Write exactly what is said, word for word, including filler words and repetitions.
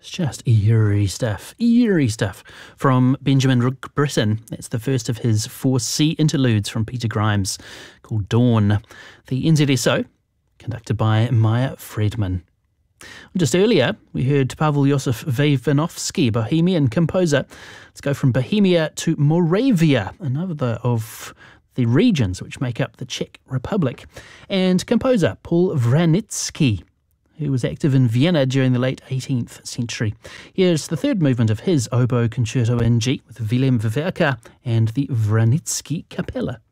It's just eerie stuff, eerie stuff from Benjamin Rook Britton. That's the first of his four C interludes from Peter Grimes called Dawn. The N Z S O, conducted by Maya Friedman. Just earlier, we heard Pavel Josef Vavinovsky, Bohemian composer. Let's go from Bohemia to Moravia, another of the regions which make up the Czech Republic, and composer Paul Vranitzky, who was active in Vienna during the late eighteenth century. Here's the third movement of his oboe concerto in G with Willem Verwerker and the Vranitzky Capella.